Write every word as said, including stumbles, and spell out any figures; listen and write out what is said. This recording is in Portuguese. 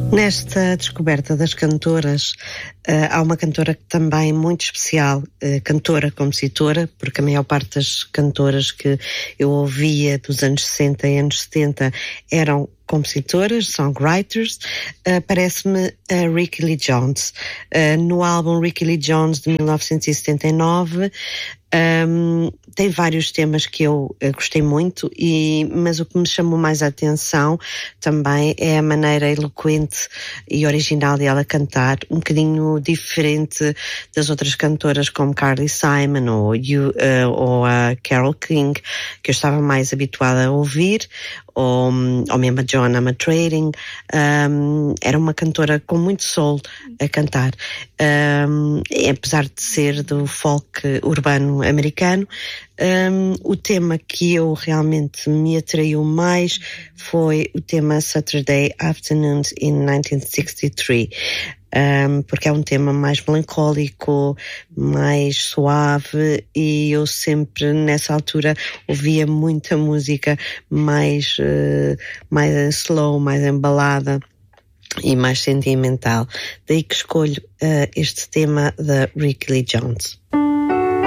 Nesta descoberta das cantoras, uh, há uma cantora que também muito especial, uh, cantora, compositora, porque a maior parte das cantoras que eu ouvia dos anos sessenta e anos setenta eram compositoras, songwriters. Uh, parece-me a Rickie Lee Jones. Uh, no álbum Rickie Lee Jones de mil novecentos e setenta e nove, Um, tem vários temas que eu, eu gostei muito, e, mas o que me chamou mais a atenção também é a maneira eloquente e original de ela cantar, um bocadinho diferente das outras cantoras como Carly Simon ou, you, uh, ou a Carole King, que eu estava mais habituada a ouvir, ou, ou mesmo a Joanna McTrading. Um, era uma cantora com muito soul a cantar, um, e apesar de ser do folk urbano americano. Um, o tema que eu realmente me atraiu mais foi o tema Saturday Afternoons in nineteen sixty-three. Um, porque é um tema mais melancólico, mais suave, e eu sempre nessa altura ouvia muita música mais, uh, mais slow, mais embalada e mais sentimental. Daí que escolho uh, este tema da Rickie Lee Jones.